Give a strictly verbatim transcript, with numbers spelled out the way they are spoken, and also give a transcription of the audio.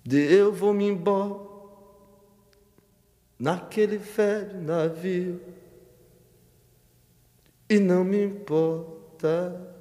de eu vou me embora naquele velho navio e não me importa